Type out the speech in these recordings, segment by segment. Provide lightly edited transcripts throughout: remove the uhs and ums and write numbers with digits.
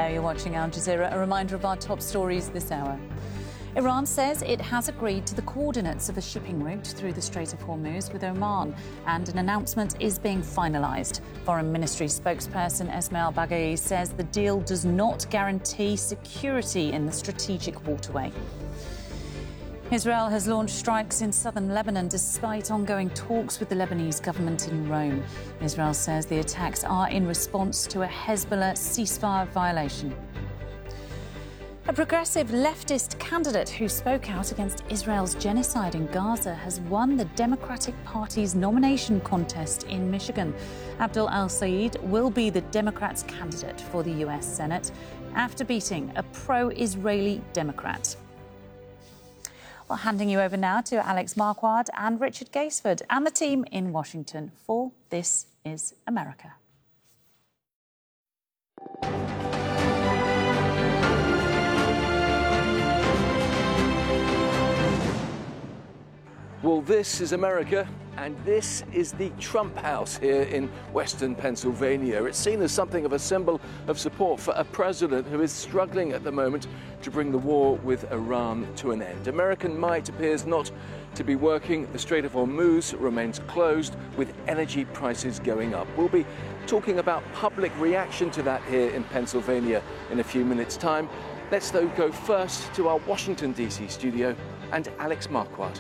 Hello, you're watching Al Jazeera. A reminder of our top stories this hour. Iran says it has agreed to the coordinates of a shipping route through the Strait of Hormuz with Oman, and an announcement is being finalised. Foreign Ministry spokesperson Esmail Baghaei says the deal does not guarantee security in the strategic waterway. Israel has launched strikes in southern Lebanon despite ongoing talks with the Lebanese government in Rome. Israel says the attacks are in response to a Hezbollah ceasefire violation. A progressive leftist candidate who spoke out against Israel's genocide in Gaza has won the Democratic Party's nomination contest in Michigan. Abdul al-Sayed will be the Democrats' candidate for the US Senate after beating a pro-Israeli Democrat. Well, handing you over now to Alex Marquardt and Richard Gaisford and the team in Washington for This is America. Well, this is America, and this is the Trump House here in Western Pennsylvania. It's seen as something of a symbol of support for a president who is struggling at the moment to bring the war with Iran to an end. American might appears not to be working. The Strait of Hormuz remains closed, with energy prices going up. We'll be talking about public reaction to that here in Pennsylvania in a few minutes' time. Let's, though, go first to our Washington, D.C. studio and Alex Marquardt.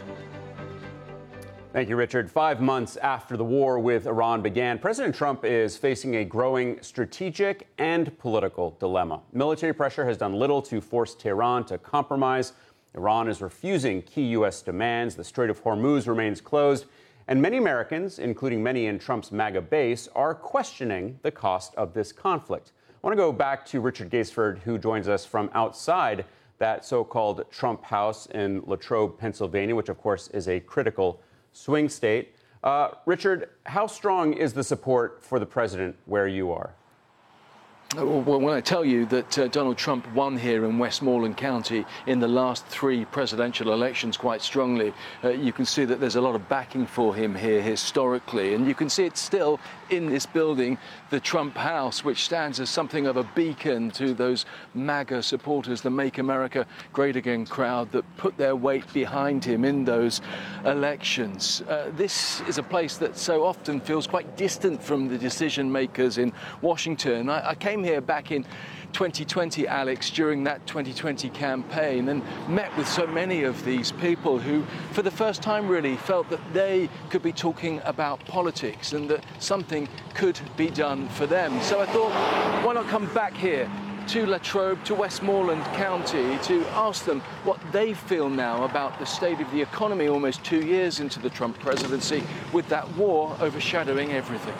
Thank you, Richard. 5 months after the war with Iran began, President Trump is facing a growing strategic and political dilemma. Military pressure has done little to force Tehran to compromise. Iran is refusing key U.S. demands. The Strait of Hormuz remains closed. And many Americans, including many in Trump's MAGA base, are questioning the cost of this conflict. I want to go back to Richard Gaisford, who joins us from outside that so-called Trump House in Latrobe, Pennsylvania, which, of course, is a critical swing state. Richard, how strong is the support for the president where you are? Well, when I tell you that Donald Trump won here in Westmoreland County in the last 3 presidential elections quite strongly, you can see that there's a lot of backing for him here historically. And you can see it still in this building, the Trump House, which stands as something of a beacon to those MAGA supporters, the Make America Great Again crowd that put their weight behind him in those elections. This is a place that so often feels quite distant from the decision makers in Washington. I came here back in 2020, Alex, during that 2020 campaign, and met with so many of these people who, for the first time, really felt that they could be talking about politics and that something could be done for them. So I thought, why not come back here to Latrobe, to Westmoreland County, to ask them what they feel now about the state of the economy almost 2 years into the Trump presidency, with that war overshadowing everything.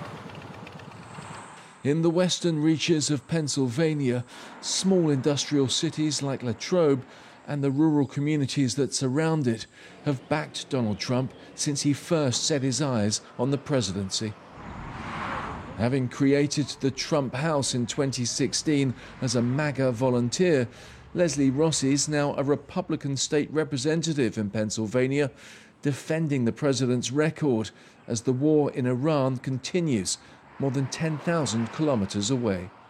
In the western reaches of Pennsylvania, small industrial cities like Latrobe and the rural communities that surround it have backed Donald Trump since he first set his eyes on the presidency. Having created the Trump House in 2016 as a MAGA volunteer, Leslie Rossi is now a Republican state representative in Pennsylvania, defending the president's record as the war in Iran continues more than 10,000 kilometers away.